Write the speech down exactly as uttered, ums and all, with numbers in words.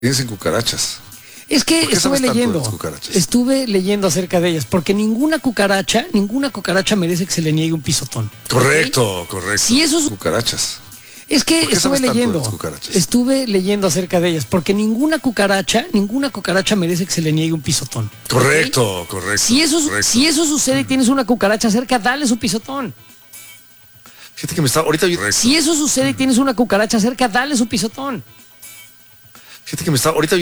Piensen cucarachas. Es que estuve leyendo, estuve leyendo acerca de ellas, porque ninguna cucaracha, ninguna cucaracha merece que se le niegue un pisotón. Correcto, ¿okay? Correcto. Si eso es... Cucarachas. Es que estuve leyendo, estuve leyendo acerca de ellas, porque ninguna cucaracha, ninguna cucaracha merece que se le niegue un pisotón. Correcto, ¿okay? Correcto. Si eso, correcto. si eso sucede y tienes una cucaracha cerca, dale su pisotón. Fíjate que me está ahorita. Si eso sucede y tienes una cucaracha cerca, dale su pisotón. Fíjate que me está ahorita.